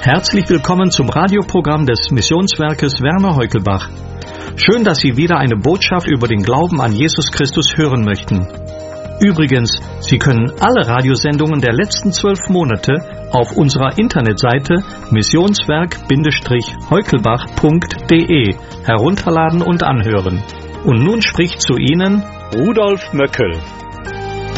Herzlich willkommen zum Radioprogramm des Missionswerkes Werner Heukelbach. Schön, dass Sie wieder eine Botschaft über den Glauben an Jesus Christus hören möchten. Übrigens, Sie können alle Radiosendungen der letzten 12 Monate auf unserer Internetseite missionswerk-heukelbach.de herunterladen und anhören. Und nun spricht zu Ihnen Rudolf Möckel.